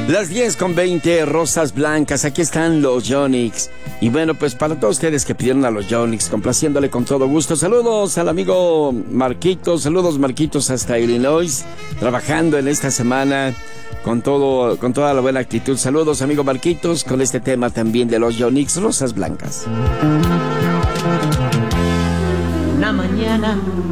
Las 10:20, Rosas Blancas, aquí están los Yonix. Y bueno, pues para todos ustedes que pidieron a los Yonix, complaciéndole con todo gusto. Saludos al amigo Marquitos, saludos Marquitos hasta Illinois, trabajando en esta semana con toda la buena actitud. Saludos amigo Marquitos, con este tema también de los Yonix, Rosas Blancas. Una mañana